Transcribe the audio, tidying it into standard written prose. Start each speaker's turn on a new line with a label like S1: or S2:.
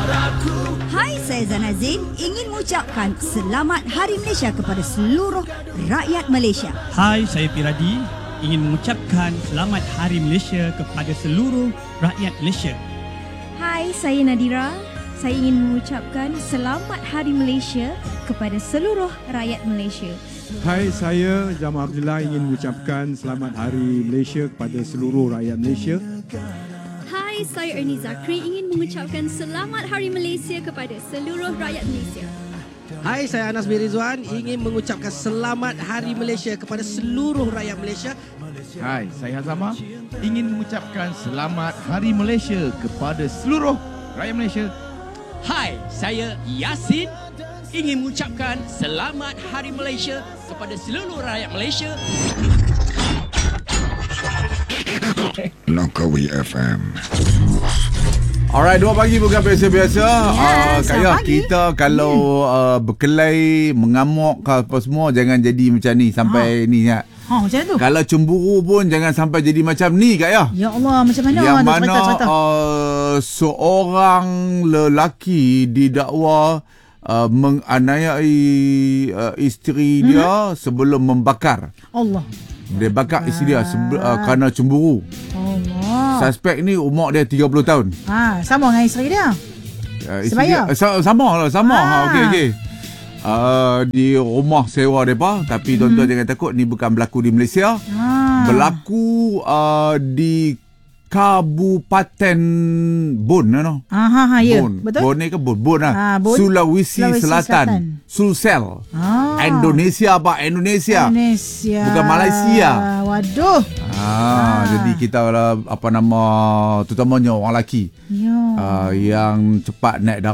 S1: Hai, saya Zana Zain ingin mengucapkan Selamat Hari Malaysia kepada seluruh rakyat Malaysia.
S2: Hai, saya Piradi ingin mengucapkan Selamat Hari Malaysia kepada seluruh rakyat Malaysia.
S3: Hai, saya Nadira. Saya ingin mengucapkan Selamat Hari Malaysia kepada seluruh rakyat Malaysia.
S4: Hai, saya Jamal Abdullah ingin mengucapkan Selamat Hari Malaysia kepada seluruh rakyat Malaysia.
S5: Hai, saya Ernie Zakri ingin mengucapkan Selamat Hari Malaysia kepada seluruh rakyat Malaysia.
S6: Hai, saya Anas bin Rizwan ingin mengucapkan Selamat Hari Malaysia kepada seluruh rakyat Malaysia.
S7: Hai, saya Hazama ingin mengucapkan Selamat Hari Malaysia kepada seluruh rakyat Malaysia.
S8: Hai, saya Yasin ingin mengucapkan Selamat Hari Malaysia kepada seluruh rakyat Malaysia.
S9: Langkawi FM.
S10: Alright, 2 pagi bukan biasa-biasa. Kaya kita kalau berkelai, mengamuk apa semua, jangan jadi macam ni sampai ni ya.
S11: Macam tu.
S10: Kalau cemburu pun jangan sampai jadi macam ni, Kak ya.
S11: Ya Allah, macam mana?
S10: Yang mana seorang lelaki didakwa menganiayai isteri dia sebelum membakar.
S11: Allah.
S10: Dia bakar isteri dia kerana cemburu.
S11: Allah.
S10: Suspek ni umur dia 30 tahun.
S11: Sama dengan isteri dia.
S10: Sebaya. Sama. Okey. Di rumah sewa mereka. Tapi tuan-tuan jangan takut, ni bukan berlaku di Malaysia. Berlaku di Kabupaten Bon,
S11: ya.
S10: Bon.
S11: Betul.
S10: Bon ni ke Bon? Bon lah.
S11: Bon.
S10: Sulawesi Selatan. Sulsel. Indonesia. Bukan Malaysia.
S11: Waduh.
S10: Jadi kita terutamanya orang lelaki. Yang cepat naik darah.